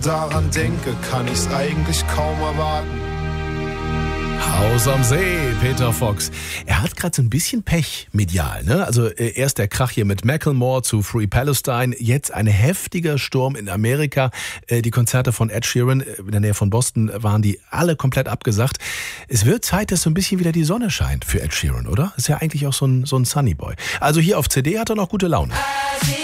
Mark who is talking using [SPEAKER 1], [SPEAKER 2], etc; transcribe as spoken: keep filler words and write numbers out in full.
[SPEAKER 1] daran denke, kann ich's eigentlich kaum erwarten.
[SPEAKER 2] Haus am See, Peter Fox. Er hat gerade so ein bisschen Pech medial, ne? Also äh, erst der Krach hier mit Macklemore zu Free Palestine, jetzt ein heftiger Sturm in Amerika. Äh, die Konzerte von Ed Sheeran äh, in der Nähe von Boston waren die alle komplett abgesagt. Es wird Zeit, dass so ein bisschen wieder die Sonne scheint für Ed Sheeran, oder? Ist ja eigentlich auch so ein, so ein Sunny Boy. Also hier auf C D hat er noch gute Laune.